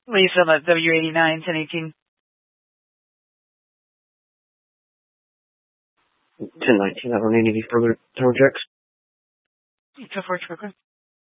Lisa, W89, 1018. 1019, I don't need any further tone checks. Go for it, quickly.